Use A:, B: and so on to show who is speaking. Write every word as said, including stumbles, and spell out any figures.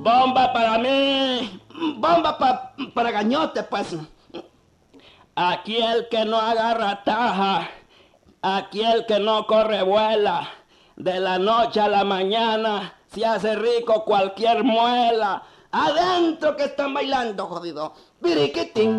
A: Bomba para mí, bomba pa, para Gañote, pues. Aquí el que no agarra taja, aquí el que no corre vuela, de la noche a la mañana se hace rico cualquier muela. Adentro que están bailando, jodido. Biriquitín.